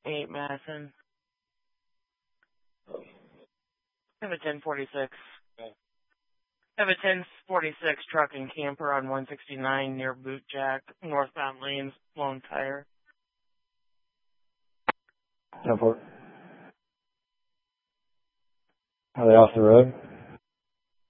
8 Madison. I have a 1046. I have a 1046 truck and camper on 169 near Bootjack, northbound lanes, lone tire. 10-4. Are they off the road?